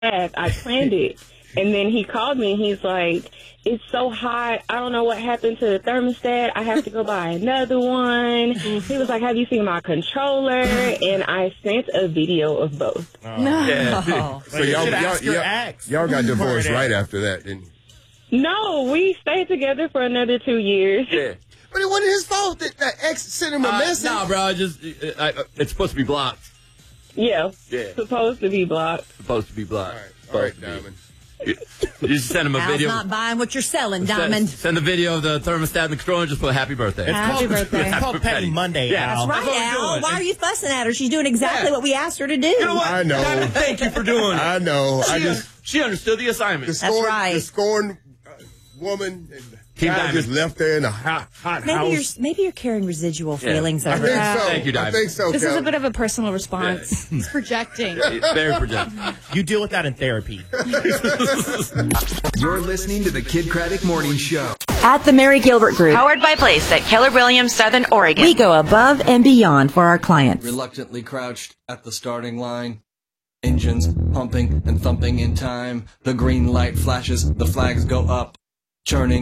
I planned it. And then he called me and he's like, it's so hot. I don't know what happened to the thermostat. I have to go buy another one. He was like, have you seen my controller? And I sent a video of both. No. Yeah. So y'all got divorced right after that, didn't you? No, we stayed together for another 2 years. Yeah. But it wasn't his fault that the ex sent him a message. No, bro. It's supposed to be blocked. Yeah. Yeah. Supposed to be blocked. Supposed to be blocked. All right, Diamond. You just send him a Al's video. not buying what you're selling, Diamond. Send the video of the thermostat and the controller and just put happy birthday. Happy birthday. It's called Petty Monday, Yeah. Al. Right, Al. Why are you fussing at her? She's doing exactly what we asked her to do. You know what? I know. Diamond, thank you for doing it. I know. She understood the assignment. The scorned woman. Team Guy Diamond. just left there in a hot house. Maybe you're carrying residual feelings I over think that. so. Thank you, Diamond. I think so. This is a Kelly. bit of a personal response. He's projecting. Very projected. You deal with that in therapy. You're listening to the Kid Craddock Morning Show. At the Mary Gilbert Group, Powered by Place at Keller Williams, Southern Oregon. we go above and beyond for our clients. Reluctantly crouched at the starting line. Engines pumping and thumping in time. The green light flashes, the flags go up. Churning